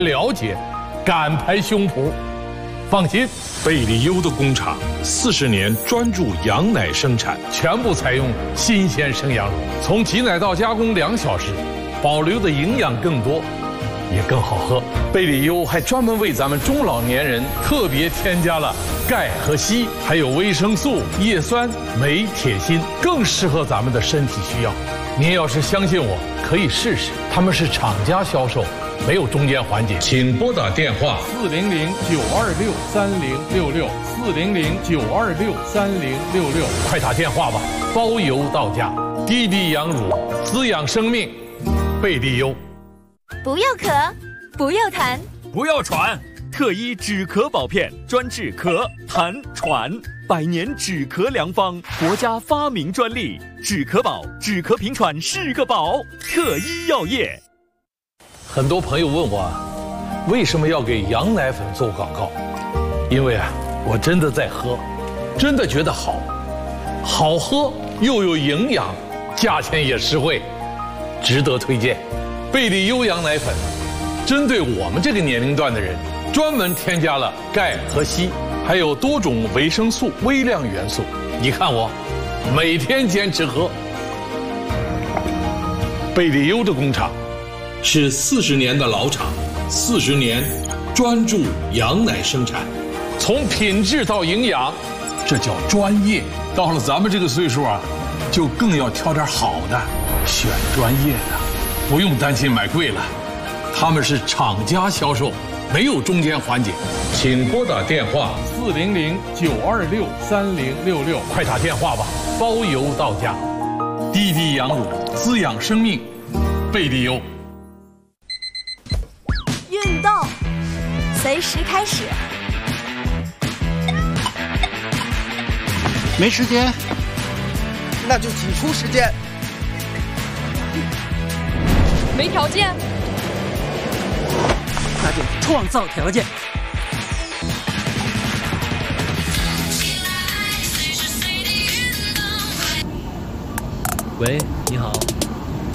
了解，敢拍胸脯。放心， 贝利优的工厂40年专注羊奶生产， 全部采用新鲜生羊乳，从挤奶到加工2小时，保留的营养更多，也更好喝。贝利优还专门为咱们中老年人特别添加了钙和硒，还有维生素、叶酸、镁、铁、锌，更适合咱们的身体需要。您要是相信我，可以试试。他们是厂家销售，没有中间环节。 请拨打电话 400-926-3066，400-926-3066，快打电话吧，包邮到家。滴滴羊乳滋养生命，贝利优。 不要咳，不要痰， 不要喘，特医止咳保片，专治咳、痰、喘，100年止咳良方，国家发明专利，止咳宝，止咳平喘是个宝，特医药业。 很多朋友问我，为什么要给羊奶粉做广告？因为我真的在喝，真的觉得好喝又有营养，价钱也实惠，值得推荐。贝利优羊奶粉针对我们这个年龄段的人，专门添加了钙和硒，还有多种维生素、微量元素。你看我每天坚持喝。贝利优的工厂是40年的老厂，40年专注羊奶生产， 从品质到营养，这叫专业。到了咱们这个岁数就更要挑点好的，选专业的，不用担心买贵了。他们是厂家销售，没有中间环节。 请拨打电话 400-926-3066，快打电话吧，包邮到家。滴滴羊乳滋养生命，贝利优。 运动随时开始。 没时间， 那就挤出时间。 没条件， 那就创造条件。 喂，你好。